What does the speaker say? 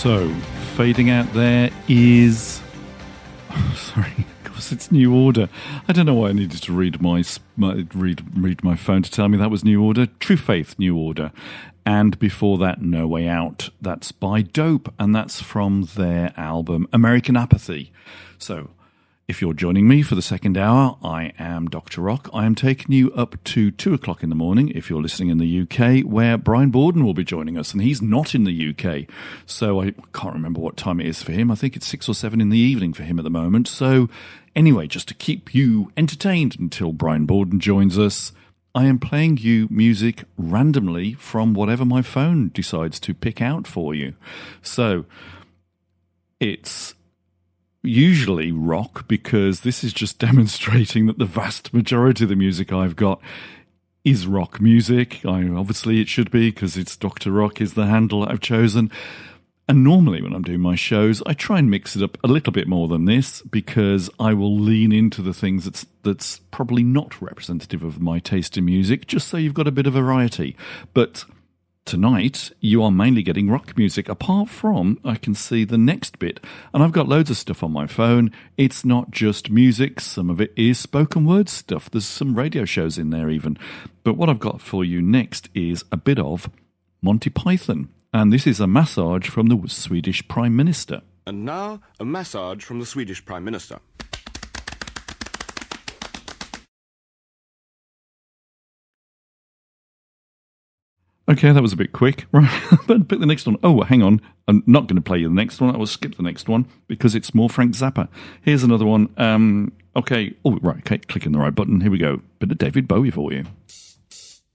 So, fading out there is... Oh, sorry, of course it's New Order. I don't know why I needed to read my phone to tell me that was New Order. True Faith, New Order. And before that, No Way Out. That's by Dope, and that's from their album American Apathy. So, if you're joining me for the second hour, I am Dr. Rock. I am taking you up to 2 o'clock in the morning, if you're listening in the UK, where Brian Borden will be joining us, and he's not in the UK. So I can't remember what time it is for him. I think it's 6 or 7 in the evening for him at the moment. So anyway, just to keep you entertained until Brian Borden joins us, I am playing you music randomly from whatever my phone decides to pick out for you. So it's usually rock, because this is just demonstrating that the vast majority of the music I've got is rock music. Obviously it should be, because it's Dr. Rock is the handle I've chosen. And normally when I'm doing my shows, I try and mix it up a little bit more than this, because I will lean into the things that's probably not representative of my taste in music, just so you've got a bit of variety. But tonight, you are mainly getting rock music, apart from, I can see the next bit, and I've got loads of stuff on my phone. It's not just music, some of it is spoken word stuff. There's some radio shows in there even. But what I've got for you next is a bit of Monty Python, and this is a massage from the Swedish Prime Minister. And now, a massage from the Swedish Prime Minister. Okay, that was a bit quick. Right, but pick the next one. Oh, hang on. I'm not going to play you the next one. I will skip the next one because it's more Frank Zappa. Here's another one. Okay. Oh, right. Okay, clicking the right button. Here we go. Bit of David Bowie for you.